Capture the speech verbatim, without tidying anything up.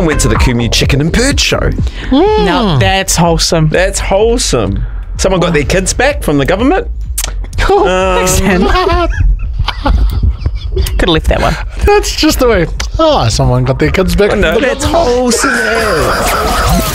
Someone went to the Kumu Chicken and Bird Show. Mm. Now that's wholesome. That's wholesome. Someone got their kids back from the government. Oh, Um, thanks, Dan. Could have left that one. That's just the way. Oh, someone got their kids back. No, from the that's government. wholesome.